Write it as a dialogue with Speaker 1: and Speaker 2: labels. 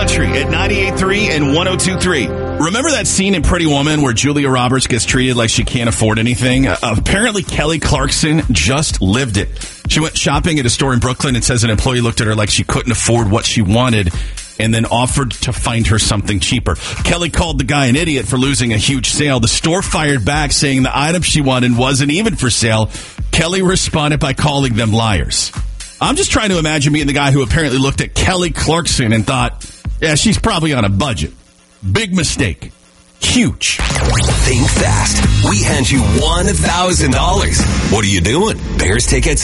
Speaker 1: Country at 98.3 and 102.3. Remember that scene in Pretty Woman where Julia Roberts gets treated like she can't afford anything? Apparently, Kelly Clarkson just lived it. She went shopping at a store in Brooklyn and says an employee looked at her like she couldn't afford what she wanted and then offered to find her something cheaper. Kelly called the guy an idiot for losing a huge sale. The store fired back saying the item she wanted wasn't even for sale. Kelly responded by calling them liars. I'm just trying to imagine being the guy who apparently looked at Kelly Clarkson and thought, yeah, she's probably on a budget. Big mistake. Huge.
Speaker 2: Think fast. We hand you $1,000. What are you doing? Bears tickets?